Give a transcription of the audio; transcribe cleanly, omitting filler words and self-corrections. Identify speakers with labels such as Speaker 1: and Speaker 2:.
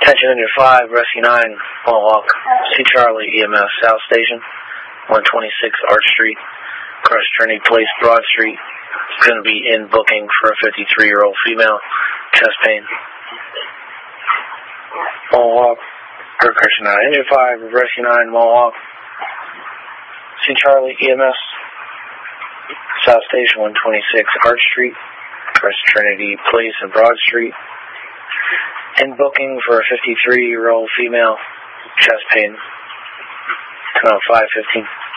Speaker 1: Attention Engine 5, Rescue 9, Mohawk, C. Charlie, EMS, South Station, 126 Arch Street, across Trinity Place, Broad Street. It's going to be in booking for a 53-year-old female, chest pain. Mohawk, or correction 9, Engine 5, Rescue 9, Mohawk, C. Charlie, EMS, South Station, 126 Arch Street, across Trinity Place and Broad Street. In booking for a 53-year-old female, chest pain. 5:15.